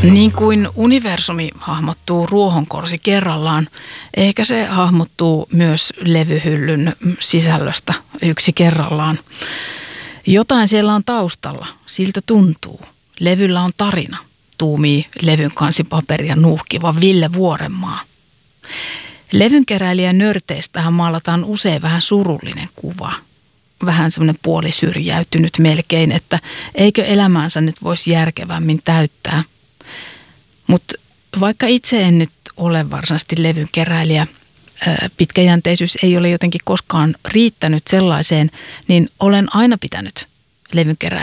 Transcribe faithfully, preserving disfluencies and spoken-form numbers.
Niin kuin universumi hahmottuu ruohonkorsi kerrallaan, ehkä se hahmottuu myös levyhyllyn sisällöstä yksi kerrallaan. Jotain siellä on taustalla, siltä tuntuu. Levyllä on tarina, tuumii levyn kansipaperia nuuhkiva Ville Vuorenmaa. Levynkeräilijän nörteistähän maalataan usein vähän surullinen kuva. Vähän semmoinen puolisyrjäytynyt melkein, että eikö elämäänsä nyt voisi järkevämmin täyttää. Mutta vaikka itse en nyt ole varsinaisesti levynkeräilijä, pitkäjänteisyys ei ole jotenkin koskaan riittänyt sellaiseen, niin olen aina pitänyt levynkeräilijää